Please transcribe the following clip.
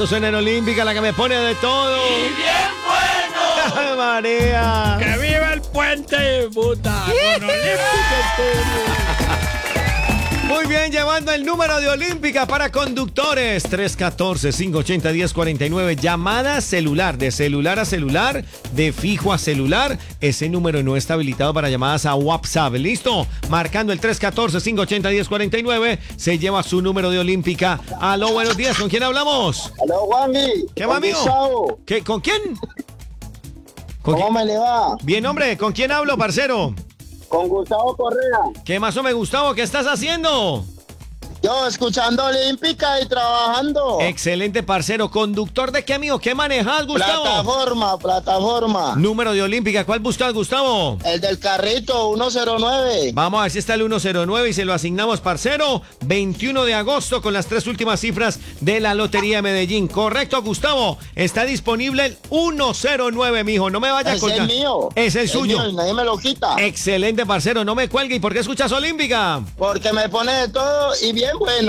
Eso suena en Olímpica, la que me pone de todo. ¡Y bien bueno! ¡Ay, María! ¡Que viva el puente de puta! ¡Con Olímpica Estéreo! Muy bien, llevando el número de Olímpica para conductores. 314-580-1049. Llamada celular, de celular a celular, de fijo a celular. Ese número no está habilitado para llamadas a WhatsApp. ¿Listo? Marcando el 314-580-1049, se lleva su número de Olímpica. Aló, buenos días. ¿Con quién hablamos? Aló, Juanji. ¿Qué va, amigo? Gustavo. ¿Qué, ¿Con quién? ¿Cómo me le va? Bien, hombre. ¿Con quién hablo, parcero? Con Gustavo Correa. ¿Qué más o menos, Gustavo? ¿Qué estás haciendo? Yo escuchando Olímpica y trabajando. Excelente, parcero. ¿Conductor de qué, amigo? ¿Qué manejas, Gustavo? Plataforma. Número de Olímpica. ¿Cuál buscas, Gustavo? El del carrito, 109. Vamos a ver si está el 109 y se lo asignamos, parcero. 21 de agosto con las 3 últimas cifras de la Lotería de Medellín. Correcto, Gustavo. Está disponible el 109, mijo. No me vaya a colgar. Es el mío. Es el suyo. Mío y nadie me lo quita. Excelente, parcero. No me cuelgue. ¿Y por qué escuchas Olímpica? Porque me pone de todo y bien bueno.